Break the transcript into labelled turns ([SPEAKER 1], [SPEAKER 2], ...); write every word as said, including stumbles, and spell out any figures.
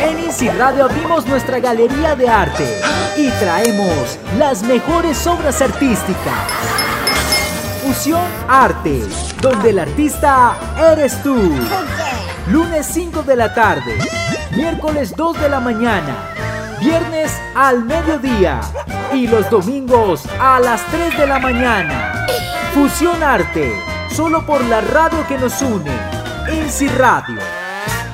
[SPEAKER 1] En INSI Radio abrimos nuestra galería de arte y traemos las mejores obras artísticas. Fusión Arte, donde el artista eres tú. Lunes cinco de la tarde, miércoles dos de la mañana, viernes al mediodía y los domingos a las tres de la mañana. Fusión Arte, solo por la radio que nos une, INSI Radio.